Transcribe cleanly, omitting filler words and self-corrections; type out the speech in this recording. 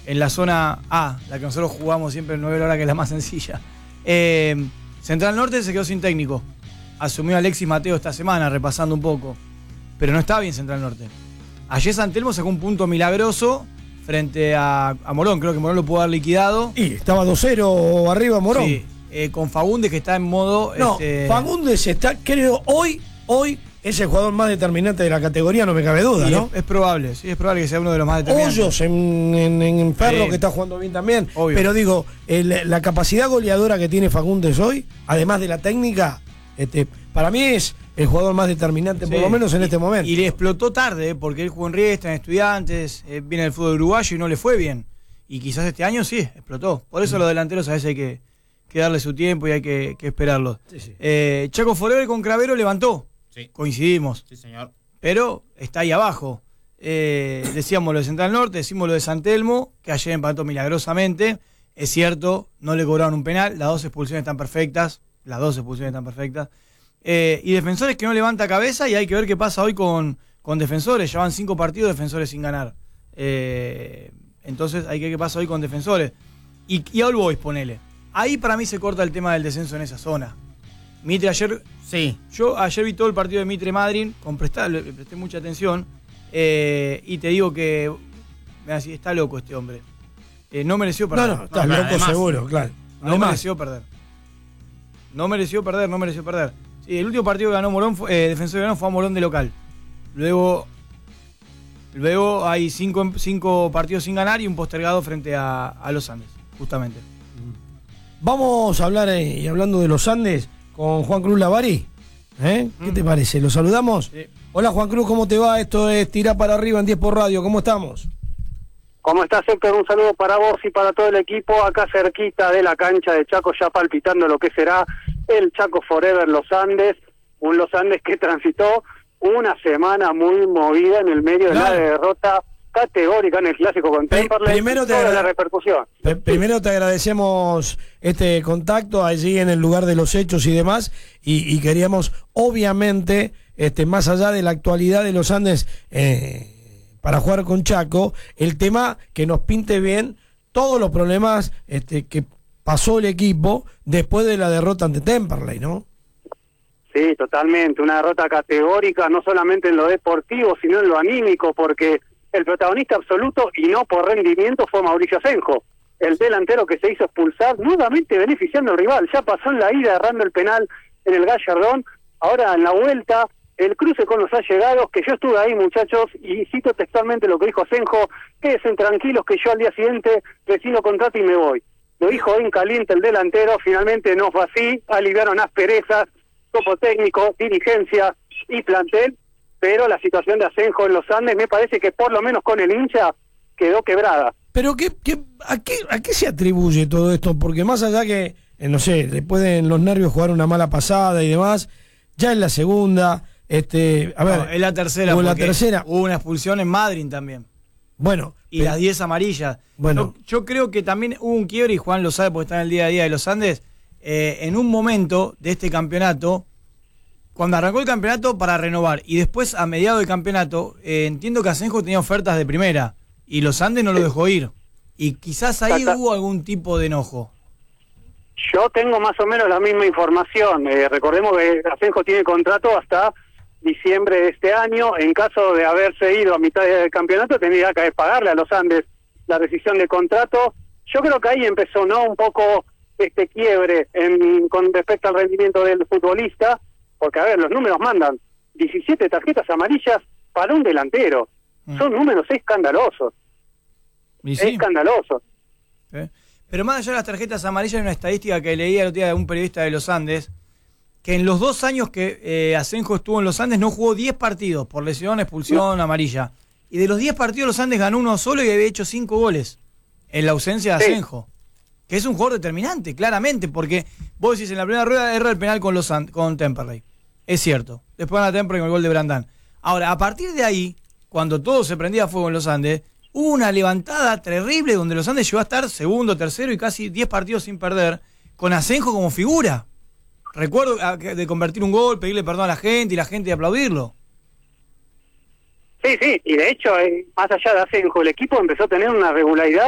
en la zona A, la que nosotros jugamos siempre en 9 horas, que es la más sencilla. Central Norte se quedó sin técnico. Asumió Alexis Mateo esta semana, repasando un poco. Pero no estaba bien Central Norte. Ayer San Telmo sacó un punto milagroso frente a Morón. Creo que Morón lo pudo haber liquidado. Y estaba 2-0 arriba Morón. Sí, con Fagundes, que está en modo... No, Fagundes está, creo, hoy es el jugador más determinante de la categoría, no me cabe duda, ¿no? Es probable, sí, es probable que sea uno de los más determinantes. Hoyos en Ferro, Sí. que está jugando bien también. Obvio. Pero digo, la capacidad goleadora que tiene Fagundes hoy, además de la técnica, para mí es el jugador más determinante, Sí. por lo menos en este momento. Y le explotó tarde, porque él jugó en Riestra, en Estudiantes, viene del fútbol uruguayo y no le fue bien. Y quizás este año sí, explotó. Por eso los delanteros a veces hay que darle su tiempo y hay que esperarlos. Sí, sí. Chaco Forever con Cravero levantó. Sí. Coincidimos. Sí, señor. Pero está ahí abajo. Decíamos lo de Central Norte, decimos lo de San Telmo, que ayer empató milagrosamente. Es cierto, no le cobraron un penal, las dos expulsiones están perfectas. Y Defensores que no levanta cabeza, y hay que ver qué pasa hoy con Defensores. Ya van 5 partidos Defensores sin ganar. Entonces hay que ver qué pasa hoy con Defensores. Y All Boys, ponele. Ahí para mí se corta el tema del descenso en esa zona. Mitre ayer... Sí. Yo ayer vi todo el partido de Mitre Madryn, le presté mucha atención, y te digo que está loco este hombre. No mereció perder. No, estás No, loco además, seguro, claro. No mereció perder. No mereció perder. Sí, el último partido que ganó Morón, Defensor ganó, fue a Morón de local. Luego hay 5 partidos sin ganar y un postergado frente a los Andes, justamente. Vamos a hablar, y hablando de los Andes, con Juan Cruz Lavari. ¿Qué te parece? ¿Lo saludamos? Sí. Hola Juan Cruz, ¿cómo te va? Esto es Tirá para Arriba en 10 por Radio. ¿Cómo estamos? ¿Cómo estás, Héctor? Un saludo para vos y para todo el equipo, acá cerquita de la cancha de Chaco, ya palpitando lo que será el Chaco Forever Los Andes, un Los Andes que transitó una semana muy movida en el medio de la derrota categórica en el clásico con Temperley. Primero la repercusión. Primero te agradecemos este contacto allí en el lugar de los hechos y demás, y queríamos, obviamente, más allá de la actualidad de los Andes, para jugar con Chaco, el tema que nos pinte bien todos los problemas que pasó el equipo después de la derrota ante Temperley, ¿no? Sí, totalmente, una derrota categórica, no solamente en lo deportivo, sino en lo anímico, porque el protagonista absoluto y no por rendimiento fue Mauricio Asenjo, el delantero que se hizo expulsar, nuevamente beneficiando al rival. Ya pasó en la ida errando el penal en el Gallardón, ahora en la vuelta, el cruce con los allegados, que yo estuve ahí, muchachos, y cito textualmente lo que dijo Asenjo: quédense tranquilos que yo al día siguiente rescindo contrato y me voy. Lo dijo en caliente el delantero, finalmente no fue así, aliviaron asperezas, cuerpo técnico, dirigencia y plantel, pero la situación de Asenjo en los Andes me parece que por lo menos con el hincha quedó quebrada. Pero ¿a qué se atribuye todo esto? Porque más allá que, no sé, después de en los nervios jugar una mala pasada y demás, ya en la segunda, es la tercera, o la tercera. Hubo una expulsión en Madryn también. Bueno. Y las 10 amarillas. Bueno. Yo creo que también hubo un quiebre, y Juan lo sabe porque está en el día a día de los Andes, en un momento de este campeonato, cuando arrancó el campeonato para renovar, y después a mediados del campeonato, entiendo que Asenjo tenía ofertas de primera, y los Andes no lo dejó ir. Y quizás ahí hubo algún tipo de enojo. Yo tengo más o menos la misma información. Recordemos que Asenjo tiene contrato hasta diciembre de este año. En caso de haberse ido a mitad del campeonato, tendría que pagarle a los Andes la rescisión de contrato. Yo creo que ahí empezó, ¿no?, un poco este quiebre con respecto al rendimiento del futbolista, porque, a ver, los números mandan 17 tarjetas amarillas para un delantero. Son números escandalosos. Escandalosos. Pero más allá de las tarjetas amarillas, hay una estadística que leí el otro día de un periodista de los Andes, que en los 2 años que Asenjo estuvo en los Andes no jugó 10 partidos por lesión, expulsión, amarilla. Y de los 10 partidos los Andes ganó uno solo y había hecho 5 goles en la ausencia de Asenjo. Que es un jugador determinante, claramente, porque vos decís en la primera rueda erra el penal con Temperley. Es cierto. Después gana Temperley con el gol de Brandán. Ahora, a partir de ahí, cuando todo se prendía a fuego en los Andes, hubo una levantada terrible donde los Andes llegó a estar segundo, tercero y casi 10 partidos sin perder, con Asenjo como figura. Recuerdo de convertir un gol, pedirle perdón a la gente y la gente de aplaudirlo. Sí, y de hecho, más allá de Asenjo, el equipo empezó a tener una regularidad